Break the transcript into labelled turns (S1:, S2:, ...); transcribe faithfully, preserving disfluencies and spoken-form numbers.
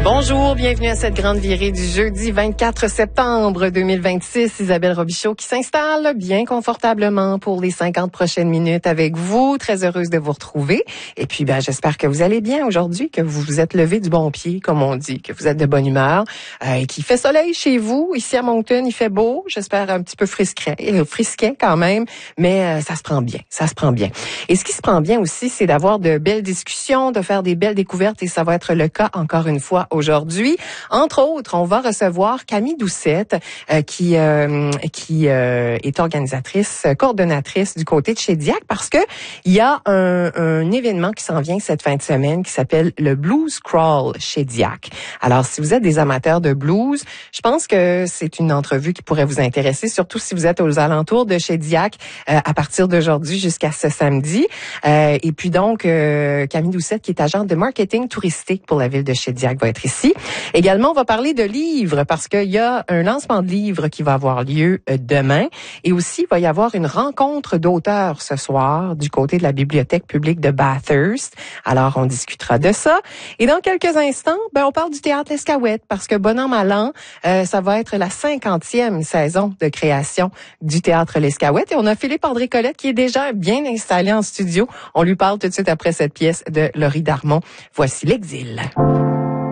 S1: Bonjour, bienvenue à cette grande virée du jeudi vingt-quatre septembre deux mille vingt-six. Isabelle Robichaud qui s'installe bien confortablement pour les cinquante prochaines minutes avec vous. Très heureuse de vous retrouver. Et puis, ben, j'espère que vous allez bien aujourd'hui, que vous vous êtes levé du bon pied, comme on dit, que vous êtes de bonne humeur, euh, et qu'il fait soleil chez vous. Ici à Moncton, il fait beau. J'espère un petit peu frisquet, euh, frisquet quand même, mais euh, ça se prend bien, ça se prend bien. Et ce qui se prend bien aussi, c'est d'avoir de belles discussions, de faire des belles découvertes, et ça va être le cas encore une fois aujourd'hui. Entre autres, on va recevoir Camille Doucette, euh, qui euh, qui euh, est organisatrice, coordonnatrice du côté de chez Diac, parce que il y a un, un événement qui s'en vient cette fin de semaine qui s'appelle le Blues Crawl chez Diac. Alors, si vous êtes des amateurs de blues, je pense que c'est une entrevue qui pourrait vous intéresser, surtout si vous êtes aux alentours de chez Diac euh, à partir d'aujourd'hui jusqu'à ce samedi. Euh, et puis donc, euh, Camille Doucette, qui est agente de marketing touristique pour la ville de Shediac, va être ici. Également, on va parler de livres parce qu'il y a un lancement de livres qui va avoir lieu demain. Et aussi, il va y avoir une rencontre d'auteurs ce soir du côté de la bibliothèque publique de Bathurst. Alors, on discutera de ça. Et dans quelques instants, ben, on parle du théâtre L'Escaouette parce que bon an, mal an, euh, ça va être la cinquantième saison de création du théâtre L'Escaouette. Et on a Philippe André Colette qui est déjà bien installé en studio. On lui parle tout de suite après cette pièce de Laurie Darmon. Voici l'Exil.